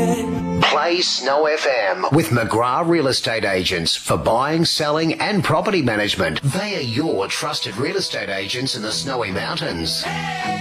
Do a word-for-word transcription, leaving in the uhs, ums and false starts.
yeah. Play Snow F M with McGrath Real Estate Agents for buying, selling and property management. They are your trusted real estate agents in the Snowy Mountains.